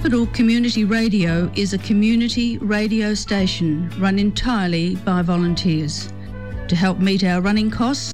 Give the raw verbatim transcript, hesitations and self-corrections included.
Capital Community Radio is a community radio station run entirely by volunteers. To help meet our running costs,